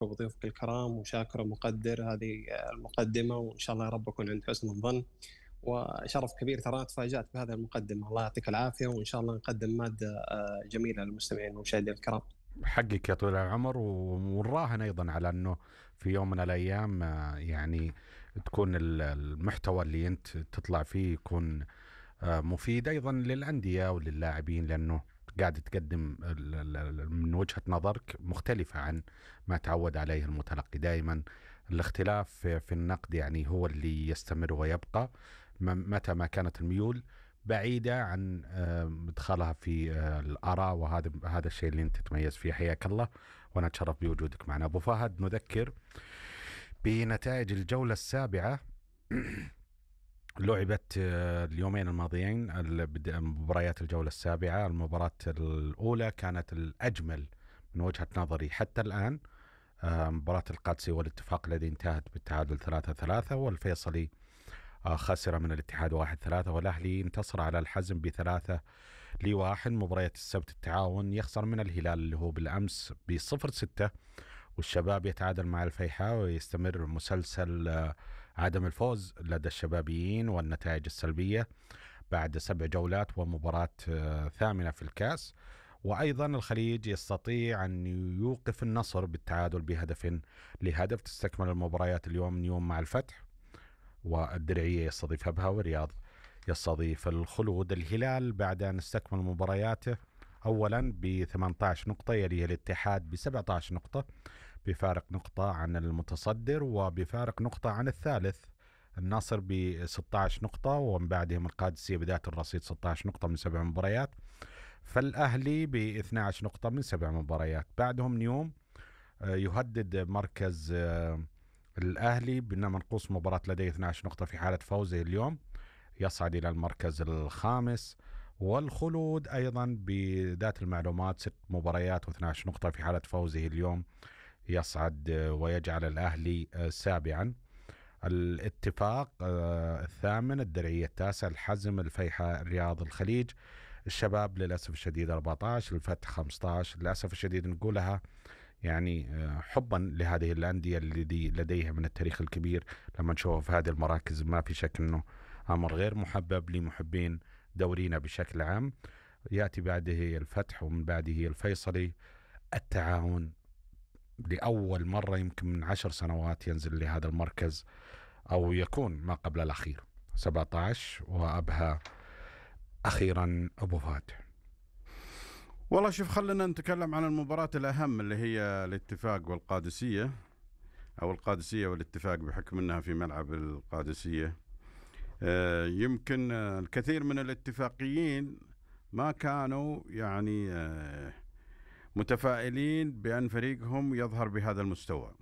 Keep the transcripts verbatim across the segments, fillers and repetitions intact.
وبضيوفك الكرام، وشاكر ومقدر هذه المقدمة، وإن شاء الله يا رب أكون عند حسن الظن. وشرف كبير، ترى أنا تفاجأت بهذه المقدمة، الله يعطيك العافية، وإن شاء الله نقدم مادة آه، جميلة للمستمعين والمشاهدين الكرام. حقك يا طويل العمر، ونراهن أيضا على أنه في يوم من الأيام آه، يعني تكون ال- المحتوى اللي أنت تطلع فيه يكون آه، مفيد أيضا للأندية وللاعبين، لأنه قاعد تقدم ال- ال- ال- من وجهة نظرك مختلفة عن ما تعود عليه المتلقي. دائما الاختلاف في في النقد يعني هو اللي يستمر ويبقى، م- متى ما كانت الميول بعيدة عن آه، مدخلها في آه، الآراء، وهذا هذا الشيء اللي أنت تتميز فيه. حياك الله، وأنا أتشرف بوجودك معنا. أبو فهد، نذكر بنتائج الجولة السابعة. لعبت آه، اليومين الماضيين ال- بد- مباريات الجولة السابعة. المباراة الأولى كانت الأجمل من وجهة نظري حتى الآن، آه، مباراة القادسي والاتفاق الذي انتهت بالتعادل ثلاثة ثلاثة، والفيصلي آه، خسر من الاتحاد واحد ثلاثة، والأهلي انتصر على الحزم بثلاثة لواحد. مباريات السبت التعاون يخسر من الهلال اللي هو بالأمس بصفر ستة، والشباب يتعادل مع الفيحاء، ويستمر مسلسل آه، عدم الفوز لدى الشبابيين والنتائج السلبية بعد سبع جولات ومباراة آه، ثامنة في الكاس. وأيضا الخليج يستطيع أن يوقف النصر بالتعادل بهدف لهدف. تستكمل المباريات اليوم نيوم مع الفتح، والدرعية يستضيف أبها، والرياض يستضيف الخلود. الهلال بعد أن استكمل مبارياته أولا ب ثمانية عشر نقطة، يليه الاتحاد ب سبعة عشر نقطة بفارق نقطة عن المتصدر، وبفارق نقطة عن الثالث الناصر ب ستة عشر نقطة، ومن بعدهم القادسية بذات الرصيد ستة عشر نقطة من سبع مباريات. فالأهلي ب اثنتي عشرة نقطة من سبع مباريات. بعدهم نيوم آه، يهدد مركز آه، الأهلي بأن منقوص مباراة لديه اثنتي عشرة نقطة في حالة فوزه اليوم يصعد إلى المركز الخامس. والخلود أيضا بذات المعلومات ست مباريات واثنتي عشرة نقطة في حالة فوزه اليوم يصعد آه، ويجعل الأهلي آه، سابعا. الاتفاق آه، الثامن، الدرعية التاسع، الحزم، الفيحاء، الرياض، الخليج، الشباب للأسف الشديد أربعة عشر، الفتح خمسة عشر. للأسف الشديد نقولها يعني آه، حبا لهذه الأندية الذي لديها من التاريخ الكبير. لما نشوف في هذه المراكز ما في شك أنه أمر غير محبب لمحبين دورينا بشكل عام. يأتي بعده الفتح، ومن بعده الفيصلي. التعاون لأول مرة يمكن من عشر سنوات ينزل لهذا المركز، أو يكون ما قبل الأخير، سبعة عشر، وأبها أخيرا أبو فاتح. والله شوف، خلنا نتكلم عن المباراة الأهم اللي هي الاتفاق والقادسية، أو القادسية والاتفاق بحكم أنها في ملعب القادسية. آه، يمكن آه، الكثير من الاتفاقيين ما كانوا يعني آه، متفائلين بأن فريقهم يظهر بهذا المستوى،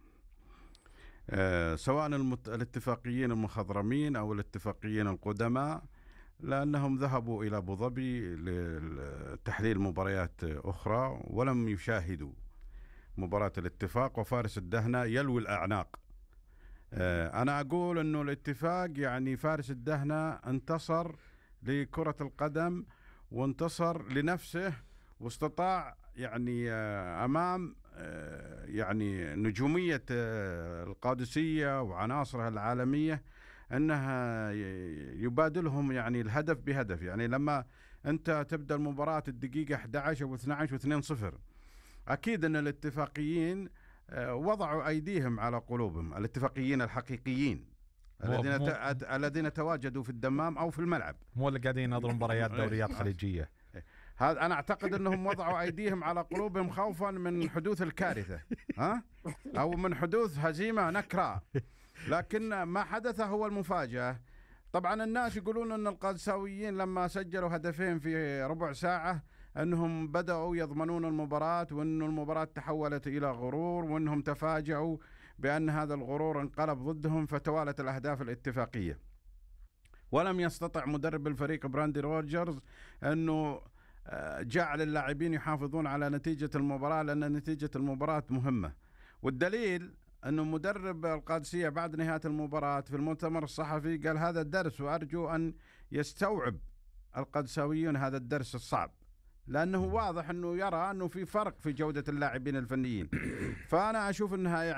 آه، سواء المت... الاتفاقيين المخضرمين أو الاتفاقيين القدماء، لأنهم ذهبوا إلى أبو ظبي لتحليل مباريات أخرى ولم يشاهدوا مباراة الاتفاق. وفارس الدهنة يلوي الأعناق. آه، أنا أقول أنه الاتفاق يعني فارس الدهنة انتصر لكرة القدم وانتصر لنفسه، واستطاع يعني آه، أمام آه، يعني نجومية آه، القادسية وعناصرها العالمية أنها يبادلهم يعني الهدف بهدف. يعني لما أنت تبدأ المباراة الدقيقة أحد عشر أو اثنتي عشر واثنين صفر، أكيد أن الاتفاقيين آه، وضعوا أيديهم على قلوبهم، الاتفاقيين الحقيقيين مو الذين مو ت... الذين تواجدوا في الدمام أو في الملعب، مو اللي قاعدين ينظرون مباريات دوريات خليجية. هذا أنا أعتقد أنهم وضعوا أيديهم على قلوبهم خوفا من حدوث الكارثة، ها؟ أو من حدوث هزيمة نكراء. لكن ما حدث هو المفاجأة. طبعا الناس يقولون أن القادساويين لما سجلوا هدفين في ربع ساعة أنهم بدأوا يضمنون المباراة، وأن المباراة تحولت إلى غرور، وأنهم تفاجأوا بأن هذا الغرور انقلب ضدهم، فتوالت الأهداف الاتفاقية. ولم يستطع مدرب الفريق براندي روجرز أنه جعل اللاعبين يحافظون على نتيجة المباراة، لأن نتيجة المباراة مهمة. والدليل أنه مدرب القادسية بعد نهاية المباراة في المؤتمر الصحفي قال هذا الدرس، وأرجو أن يستوعب القادساويون هذا الدرس الصعب، لأنه واضح أنه يرى أنه في فرق في جودة اللاعبين الفنيين. فأنا أشوف أنها